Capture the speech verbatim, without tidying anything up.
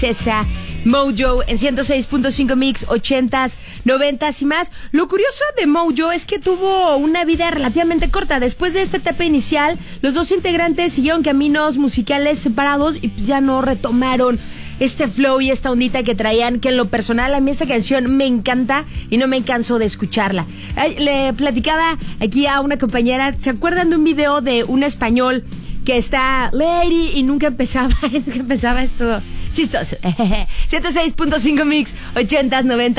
César Mojo en ciento seis punto cinco Mix, ochentas, noventas y más. Lo curioso de Mojo es que tuvo una vida relativamente corta. Después de esta etapa inicial, los dos integrantes siguieron caminos musicales separados y pues ya no retomaron este flow y esta ondita que traían, que en lo personal a mí esta canción me encanta y no me canso de escucharla. Ay, le platicaba aquí a una compañera, ¿se acuerdan de un video de un español que está Lady y nunca empezaba, nunca empezaba esto chistoso? ciento seis punto cinco Mix, ochentas, noventas